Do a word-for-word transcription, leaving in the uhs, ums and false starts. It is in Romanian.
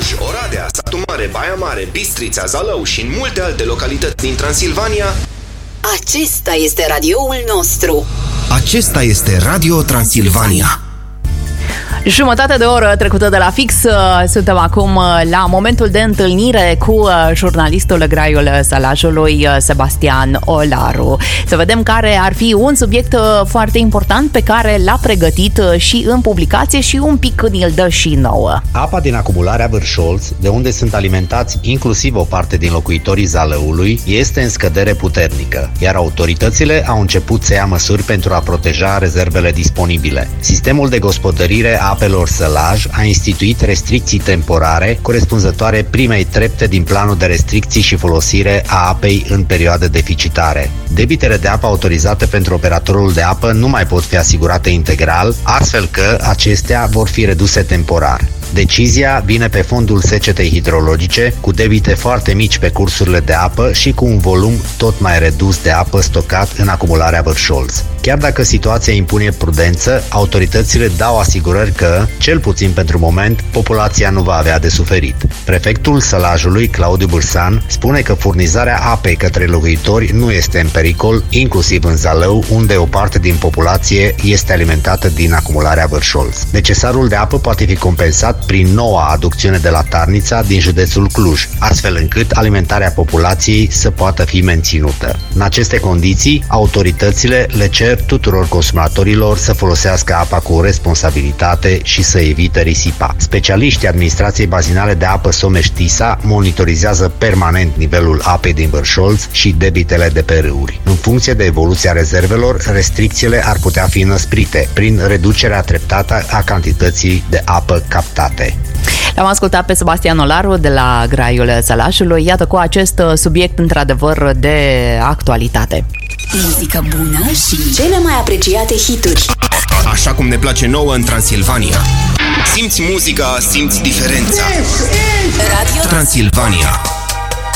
Cluj, Oradea, Satu Mare, Baia Mare, Bistrița, Zalău și în multe alte localități din Transilvania. Acesta este radioul nostru. Acesta este Radio Transilvania. Jumătate de oră trecută de la fix. Suntem acum la momentul de întâlnire cu jurnalistul Graiul Sălajului, Sebastian Olaru. Să vedem care ar fi un subiect foarte important pe care l-a pregătit și în publicație și un pic îl dă și nouă. Apa din acumularea Vârșolț, de unde sunt alimentați inclusiv o parte din locuitorii Zalăului, este în scădere puternică, iar autoritățile au început să ia măsuri pentru a proteja rezervele disponibile. Sistemul de gospodărire a apelor Sălaj a instituit restricții temporare corespunzătoare primei trepte din planul de restricții și folosire a apei în perioade deficitare. Debitele de apă autorizate pentru operatorul de apă nu mai pot fi asigurate integral, astfel că acestea vor fi reduse temporar. Decizia vine pe fondul secetei hidrologice, cu debite foarte mici pe cursurile de apă și cu un volum tot mai redus de apă stocat în acumularea Vârșolț. Chiar dacă situația impune prudență, autoritățile dau asigurări că, cel puțin pentru moment, populația nu va avea de suferit. Prefectul Sălajului, Claudiu Bârsan, spune că furnizarea apei către locuitori nu este în pericol, inclusiv în Zalău, unde o parte din populație este alimentată din acumularea Vârșolț. Necesarul de apă poate fi compensat prin noua aducțiune de la Tarnița din județul Cluj, astfel încât alimentarea populației să poată fi menținută. În aceste condiții, autoritățile le cer tuturor consumatorilor să folosească apa cu responsabilitate și să evite risipa. Specialiștii administrației bazinale de apă Someș-Tisa monitorizează permanent nivelul apei din Vârșolț și debitele de pe râuri. În funcție de evoluția rezervelor, restricțiile ar putea fi înăsprite prin reducerea treptată a cantității de apă captate. L-am ascultat pe Sebastian Olaru de la Graiul Sălajului. Iată, cu acest subiect într-adevăr de actualitate. Muzică bună și cele mai apreciate hituri. Așa cum ne place nouă în Transilvania. Simți muzica, simți diferența. Radio Transilvania.